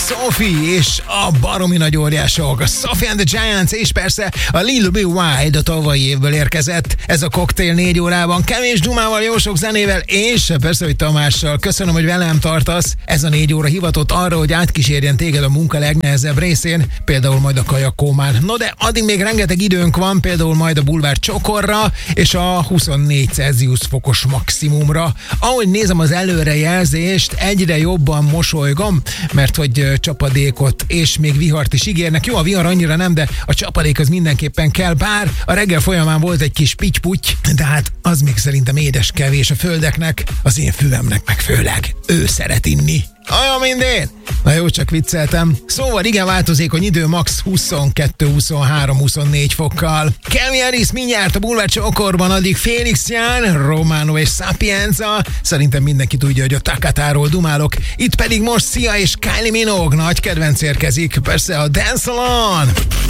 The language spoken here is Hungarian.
Sophie és a baromi nagy óriások, a Sophie and the Giants, és persze a Lil B. Wild a tavalyi évből érkezett. Ez a koktél 4 órában, kevés dumával, jó sok zenével, és persze, hogy Tamással. Köszönöm, hogy velem tartasz. Ez a 4 óra hivatott arra, hogy átkísérjen téged a munka legnehezebb részén, például majd a kajakkómán. No de addig még rengeteg időnk van, például majd a bulvár csokorra, és a 24 Celsius fokos maximumra. Ahogy nézem az előrejelzést, egyre jobban mosolygom, mert hogy csapadékot és még vihart is ígérnek. Jó, a vihar annyira nem, de a csapadék az mindenképpen kell, bár a reggel folyamán volt egy kis pitty-putty, de hát az még szerintem édes kevés a földeknek, az én füvemnek meg főleg. Ő szeret inni. Olyan, mint én. Na jó, csak vicceltem. Szóval igen változékony idő, max 22, 23, 24 fokkal. Calvin Harris mindjárt a bulvár csokorban, addig Felix Jan, Romano és Sapienza. Szerintem mindenki tudja, hogy a Takatáról dumálok. Itt pedig most Sia és Kylie Minogue nagy kedvenc érkezik. Persze a Dance Salon.